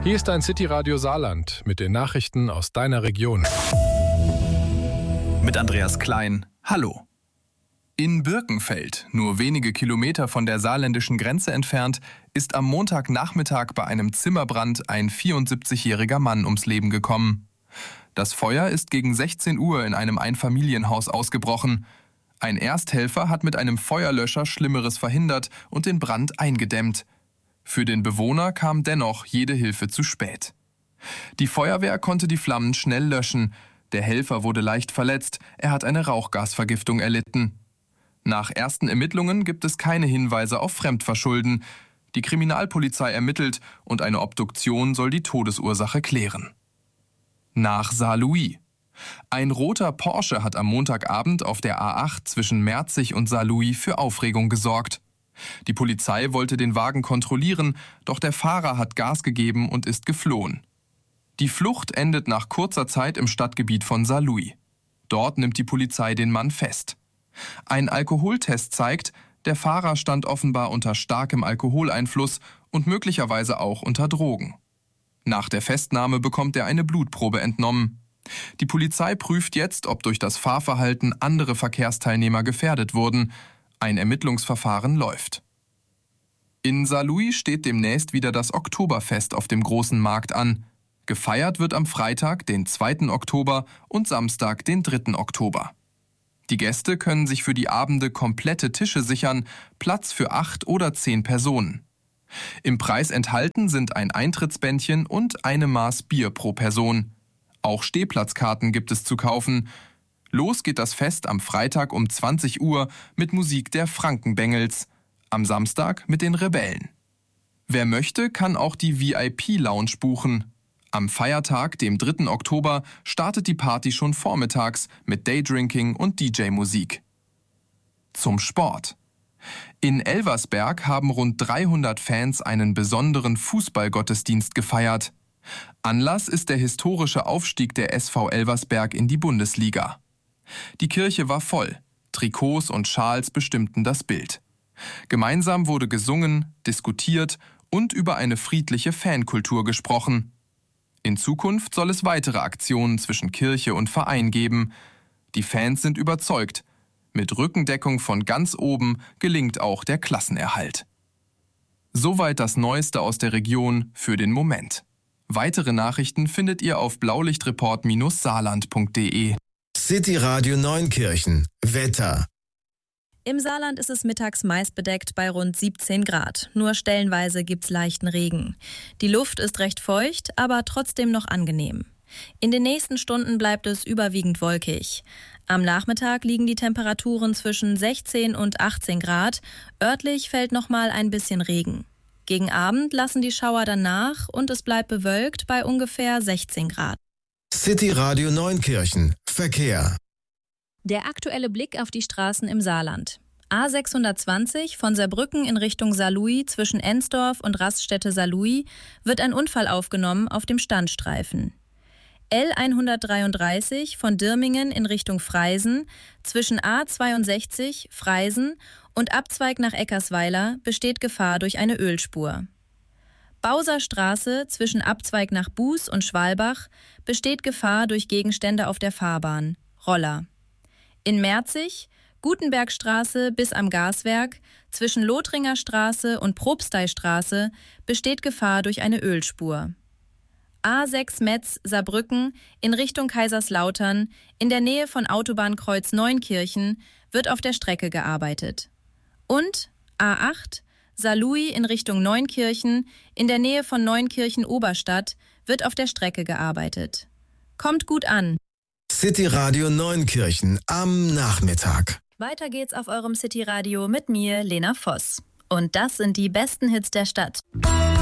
Hier ist dein City-Radio Saarland mit den Nachrichten aus deiner Region. Mit Andreas Klein. Hallo. In Birkenfeld, nur wenige Kilometer von der saarländischen Grenze entfernt, ist am Montagnachmittag bei einem Zimmerbrand ein 74-jähriger Mann ums Leben gekommen. Das Feuer ist gegen 16 Uhr in einem Einfamilienhaus ausgebrochen. Ein Ersthelfer hat mit einem Feuerlöscher Schlimmeres verhindert und den Brand eingedämmt. Für den Bewohner kam dennoch jede Hilfe zu spät. Die Feuerwehr konnte die Flammen schnell löschen. Der Helfer wurde leicht verletzt, er hat eine Rauchgasvergiftung erlitten. Nach ersten Ermittlungen gibt es keine Hinweise auf Fremdverschulden. Die Kriminalpolizei ermittelt und eine Obduktion soll die Todesursache klären. Nach Saarlouis. Ein roter Porsche hat am Montagabend auf der A8 zwischen Merzig und Saarlouis für Aufregung gesorgt. Die Polizei wollte den Wagen kontrollieren, doch der Fahrer hat Gas gegeben und ist geflohen. Die Flucht endet nach kurzer Zeit im Stadtgebiet von Saarlouis. Dort nimmt die Polizei den Mann fest. Ein Alkoholtest zeigt, der Fahrer stand offenbar unter starkem Alkoholeinfluss und möglicherweise auch unter Drogen. Nach der Festnahme bekommt er eine Blutprobe entnommen. Die Polizei prüft jetzt, ob durch das Fahrverhalten andere Verkehrsteilnehmer gefährdet wurden. Ein Ermittlungsverfahren läuft. In Saarlouis steht demnächst wieder das Oktoberfest auf dem großen Markt an. Gefeiert wird am Freitag, den 2. Oktober und Samstag, den 3. Oktober. Die Gäste können sich für die Abende komplette Tische sichern, Platz für 8 oder 10 Personen. Im Preis enthalten sind ein Eintrittsbändchen und eine Maß Bier pro Person. Auch Stehplatzkarten gibt es zu kaufen. Los geht das Fest am Freitag um 20 Uhr mit Musik der Frankenbengels, am Samstag mit den Rebellen. Wer möchte, kann auch die VIP-Lounge buchen. Am Feiertag, dem 3. Oktober, startet die Party schon vormittags mit Daydrinking und DJ-Musik. Zum Sport. In Elversberg haben rund 300 Fans einen besonderen Fußballgottesdienst gefeiert. Anlass ist der historische Aufstieg der SV Elversberg in die Bundesliga. Die Kirche war voll, Trikots und Schals bestimmten das Bild. Gemeinsam wurde gesungen, diskutiert und über eine friedliche Fankultur gesprochen. In Zukunft soll es weitere Aktionen zwischen Kirche und Verein geben. Die Fans sind überzeugt, mit Rückendeckung von ganz oben gelingt auch der Klassenerhalt. Soweit das Neueste aus der Region für den Moment. Weitere Nachrichten findet ihr auf blaulichtreport-saarland.de. City Radio Neunkirchen. Wetter. Im Saarland ist es mittags meist bedeckt bei rund 17 Grad. Nur stellenweise gibt's leichten Regen. Die Luft ist recht feucht, aber trotzdem noch angenehm. In den nächsten Stunden bleibt es überwiegend wolkig. Am Nachmittag liegen die Temperaturen zwischen 16 und 18 Grad. Örtlich fällt nochmal ein bisschen Regen. Gegen Abend lassen die Schauer dann nach und es bleibt bewölkt bei ungefähr 16 Grad. City Radio Neunkirchen. Verkehr. Der aktuelle Blick auf die Straßen im Saarland. A620 von Saarbrücken in Richtung Saarlouis zwischen Ensdorf und Raststätte Saarlouis wird ein Unfall aufgenommen auf dem Standstreifen. L133 von Dirmingen in Richtung Freisen zwischen A62 Freisen und Abzweig nach Eckersweiler besteht Gefahr durch eine Ölspur. Bauser Straße zwischen Abzweig nach Buß und Schwalbach besteht Gefahr durch Gegenstände auf der Fahrbahn, Roller. In Merzig, Gutenbergstraße bis am Gaswerk, zwischen Lothringer Straße und Propsteistraße besteht Gefahr durch eine Ölspur. A6 Metz Saarbrücken in Richtung Kaiserslautern in der Nähe von Autobahnkreuz Neunkirchen wird auf der Strecke gearbeitet. Und A8 Saarlouis in Richtung Neunkirchen in der Nähe von Neunkirchen-Oberstadt wird auf der Strecke gearbeitet. Kommt gut an! City Radio Neunkirchen am Nachmittag. Weiter geht's auf eurem City Radio mit mir, Lena Voss. Und das sind die besten Hits der Stadt.